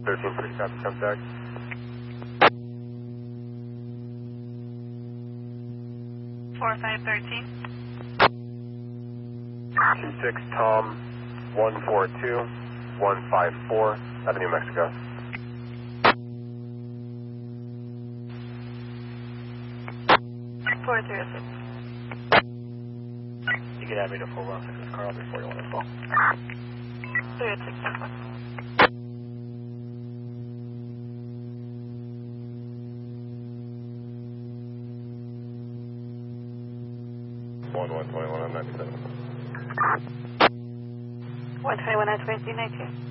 4513, please copy contact. 4513. 26 Tom 142154, Avenue, Mexico. You can add me to 416 Carl before you want to fall. 306. 121 on 97. 121 at 2319.